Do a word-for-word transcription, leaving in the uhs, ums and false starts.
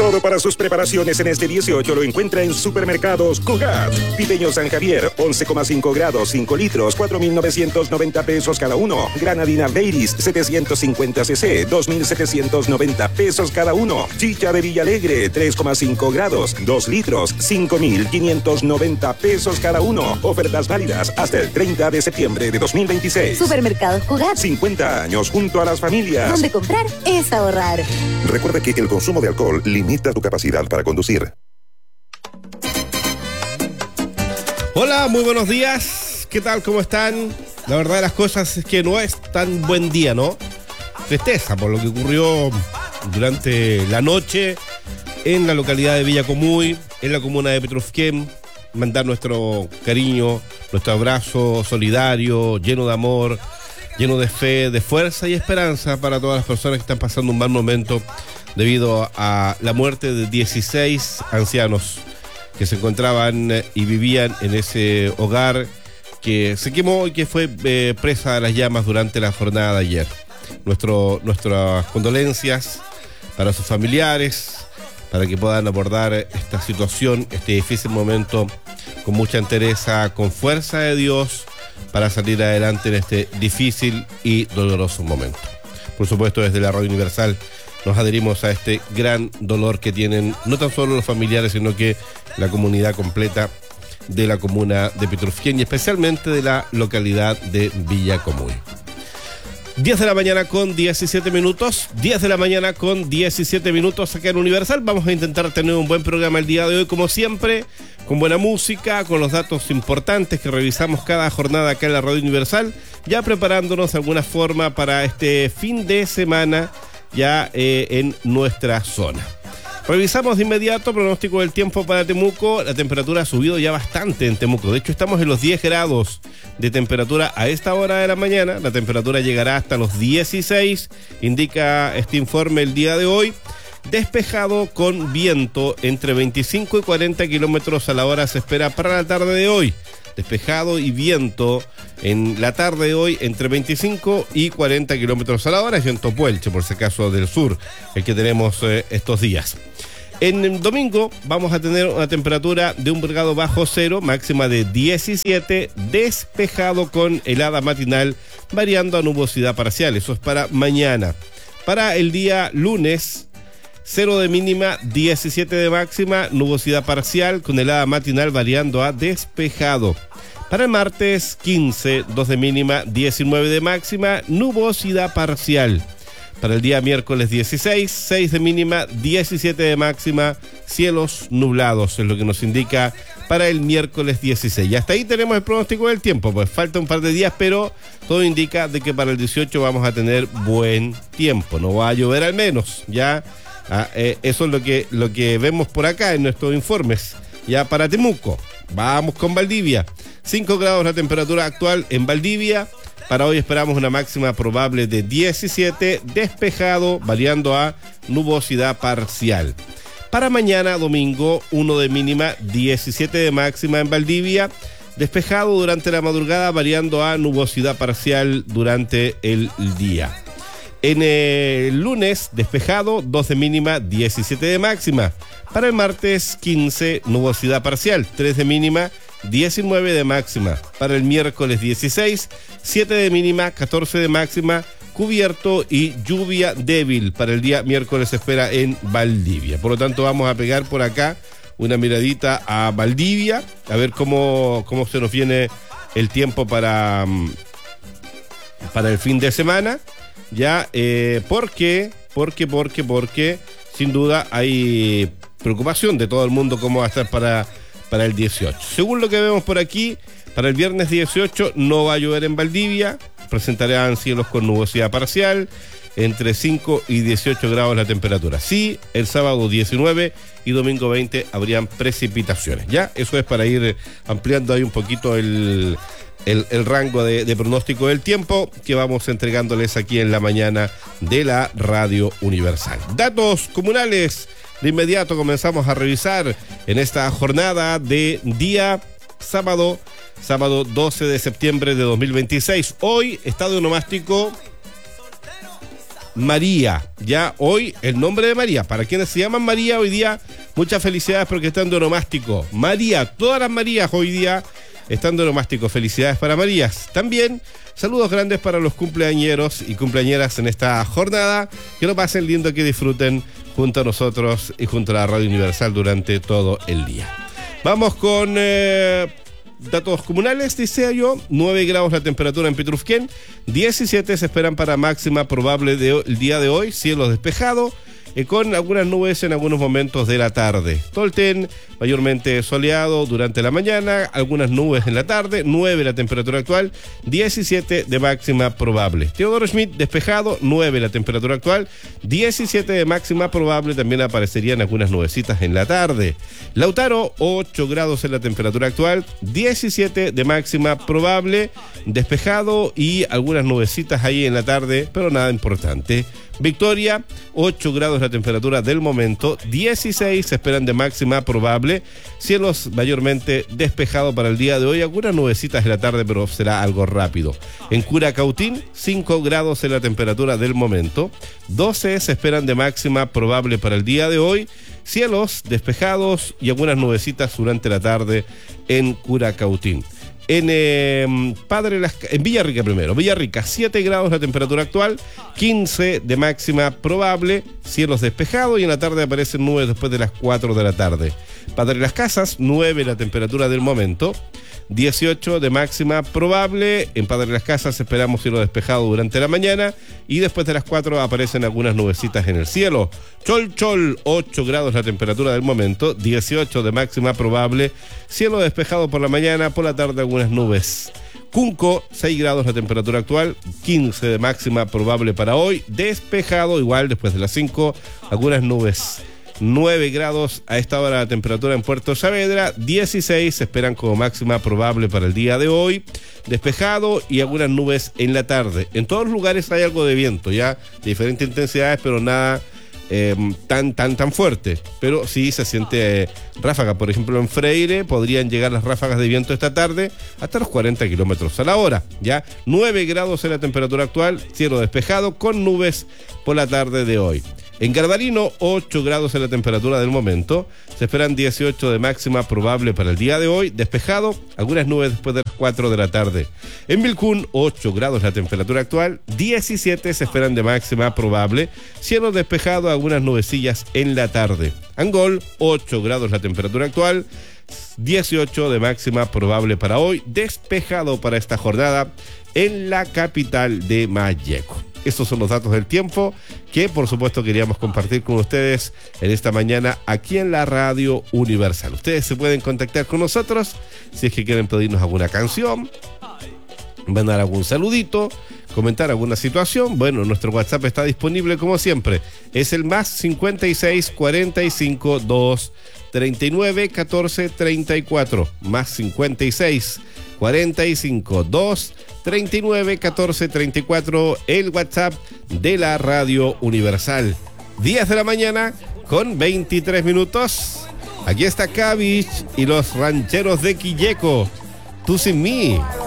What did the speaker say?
Todo para sus preparaciones en este dieciocho lo encuentra en Supermercados Cugat. Pipeño San Javier, once coma cinco grados, cinco litros, cuatro mil novecientos noventa pesos cada uno. Granadina Baileys, setecientos cincuenta cc, dos mil setecientos noventa pesos cada uno. Chicha de Villalegre, tres coma cinco grados, dos litros, cinco mil quinientos noventa pesos cada uno. Ofertas válidas hasta el treinta de septiembre de dos mil veintiséis. Supermercados Cugat. cincuenta años junto a las familias. Donde comprar es ahorrar. Recuerda que el consumo de alcohol limita tu capacidad para conducir. Hola, muy buenos días. ¿Qué tal? ¿Cómo están? La verdad de las cosas es que no es tan buen día, ¿no? Tristeza por lo que ocurrió durante la noche en la localidad de Villacomuy, en la comuna de Petrofquén. Mandar nuestro cariño, nuestro abrazo solidario, lleno de amor, lleno de fe, de fuerza y esperanza para todas las personas que están pasando un mal momento debido a la muerte de dieciséis ancianos que se encontraban y vivían en ese hogar que se quemó y que fue eh, presa de las llamas durante la jornada de ayer. Nuestro, nuestras condolencias para sus familiares, para que puedan abordar esta situación, este difícil momento con mucha entereza, con fuerza de Dios, para salir adelante en este difícil y doloroso momento. Por supuesto, desde la Radio Universal nos adherimos a este gran dolor que tienen no tan solo los familiares, sino que la comunidad completa de la comuna de Petrofquén y especialmente de la localidad de Villacomuy. diez de la mañana con diecisiete minutos, diez de la mañana con diecisiete minutos acá en Universal. Vamos a intentar tener un buen programa el día de hoy, como siempre, con buena música, con los datos importantes que revisamos cada jornada acá en la Radio Universal, ya preparándonos de alguna forma para este fin de semana ya eh, en nuestra zona. Revisamos de inmediato pronóstico del tiempo para Temuco. La temperatura ha subido ya bastante en Temuco. De hecho, estamos en los diez grados de temperatura a esta hora de la mañana. La temperatura llegará hasta los dieciséis, indica este informe el día de hoy. Despejado con viento entre veinticinco y cuarenta kilómetros a la hora se espera para la tarde de hoy. Despejado y viento en la tarde de hoy entre veinticinco y cuarenta kilómetros a la hora. Es viento Puelche, por si acaso, del sur, el que tenemos eh, estos días. En el domingo vamos a tener una temperatura de un grado bajo cero, máxima de diecisiete, despejado con helada matinal, variando a nubosidad parcial. Eso es para mañana. Para el día lunes, cero de mínima, diecisiete de máxima, nubosidad parcial con helada matinal variando a despejado. Para el martes, quince, dos de mínima, diecinueve de máxima, nubosidad parcial. Para el día miércoles dieciséis, seis de mínima, diecisiete de máxima, cielos nublados, es lo que nos indica para el miércoles dieciséis. Y hasta ahí tenemos el pronóstico del tiempo, pues falta un par de días, pero todo indica de que para el dieciocho vamos a tener buen tiempo, no va a llover al menos, ya. Ah, eh, eso es lo que, lo que vemos por acá en nuestros informes. Ya para Temuco, vamos con Valdivia. cinco grados la temperatura actual en Valdivia. Para hoy esperamos una máxima probable de diecisiete, despejado, variando a nubosidad parcial. Para mañana, domingo, uno de mínima, diecisiete de máxima en Valdivia. Despejado durante la madrugada, variando a nubosidad parcial durante el día. En el lunes, despejado, dos de mínima, diecisiete de máxima. Para el martes, quince, nubosidad parcial, tres de mínima, diecinueve de máxima. Para el miércoles, dieciséis, siete de mínima, catorce de máxima, cubierto y lluvia débil. Para el día miércoles se espera en Valdivia. Por lo tanto, vamos a pegar por acá una miradita a Valdivia, a ver cómo, cómo se nos viene el tiempo para, para el fin de semana. Ya, eh, ¿por qué? Porque, porque, porque, sin duda hay preocupación de todo el mundo cómo va a estar para, para el dieciocho. Según lo que vemos por aquí, para el viernes dieciocho no va a llover en Valdivia, presentarán cielos con nubosidad parcial, entre cinco y dieciocho grados la temperatura. Sí, el sábado diecinueve y domingo veinte habrían precipitaciones. Ya, eso es para ir ampliando ahí un poquito el... El, el rango de, de pronóstico del tiempo que vamos entregándoles aquí en la mañana de la Radio Universal. Datos comunales, de inmediato comenzamos a revisar en esta jornada de día sábado, sábado doce de septiembre de dos mil veintiséis. Hoy, estadio onomástico María. Ya hoy el nombre de María. Para quienes se llaman María hoy día, muchas felicidades porque están de onomástico. María, todas las Marías hoy día están de onomástico. Felicidades para Marías. También saludos grandes para los cumpleañeros y cumpleañeras en esta jornada. Que lo pasen lindo, que disfruten junto a nosotros y junto a la Radio Universal durante todo el día. Vamos con eh, datos comunales, decía yo. nueve grados la temperatura en Petrufquén, diecisiete se esperan para máxima probable de, el día de hoy, cielo despejado, eh, con algunas nubes en algunos momentos de la tarde. Tolten, mayormente soleado durante la mañana, algunas nubes en la tarde, nueve la temperatura actual, diecisiete de máxima probable. Teodoro Schmidt, despejado, nueve la temperatura actual, diecisiete de máxima probable, también aparecerían algunas nubecitas en la tarde. Lautaro, ocho grados en la temperatura actual, diecisiete de máxima probable, despejado y algunas nubecitas ahí en la tarde, pero nada importante. Victoria, ocho grados la temperatura del momento, dieciséis se esperan de máxima probable, cielos mayormente despejados para el día de hoy, algunas nubecitas en la tarde, pero será algo rápido. En Curacautín, cinco grados en la temperatura del momento, doce se esperan de máxima probable para el día de hoy, cielos despejados y algunas nubecitas durante la tarde en Curacautín. En eh, Padre Las en Villarrica primero, Villarrica, siete grados la temperatura actual, quince de máxima probable, cielos despejados y en la tarde aparecen nubes después de las cuatro de la tarde. Padre Las Casas, nueve la temperatura del momento, dieciocho de máxima probable, en Padre Las Casas esperamos cielo despejado durante la mañana y después de las cuatro aparecen algunas nubecitas en el cielo. Chol Chol, ocho grados la temperatura del momento, dieciocho de máxima probable, cielo despejado por la mañana, por la tarde algunas nubes. Cunco, seis grados la temperatura actual, quince de máxima probable para hoy, despejado igual después de las cinco, algunas nubes. nueve grados a esta hora la temperatura en Puerto Saavedra, dieciséis se esperan como máxima probable para el día de hoy, despejado y algunas nubes en la tarde. En todos los lugares hay algo de viento, ya de diferentes intensidades, pero nada eh, tan, tan, tan fuerte. Pero sí se siente eh, ráfaga. Por ejemplo, en Freire podrían llegar las ráfagas de viento esta tarde hasta los cuarenta kilómetros a la hora. Ya nueve grados en la temperatura actual, cielo despejado con nubes por la tarde de hoy. En Garbarino, ocho grados en la temperatura del momento, se esperan dieciocho de máxima probable para el día de hoy, despejado, algunas nubes después de las cuatro de la tarde. En Vilcún, ocho grados la temperatura actual, diecisiete se esperan de máxima probable, cielo despejado, algunas nubecillas en la tarde. Angol, ocho grados la temperatura actual, dieciocho de máxima probable para hoy, despejado para esta jornada en la capital de Malleco. Estos son los datos del tiempo que por supuesto queríamos compartir con ustedes en esta mañana aquí en la Radio Universal. Ustedes se pueden contactar con nosotros si es que quieren pedirnos alguna canción, mandar algún saludito, comentar alguna situación. Bueno, nuestro WhatsApp está disponible como siempre. Es el más cincuenta y seis, cuarenta y cinco, dos, treinta y nueve, catorce, treinta y cuatro. Más cincuenta y seis, cuarenta y cinco, dos, treinta y nueve, catorce, treinta y cuatro, el WhatsApp de la Radio Universal. diez de la mañana con veintitrés minutos. Aquí está Cabbage y los rancheros de Quilleco. Tú sin mí.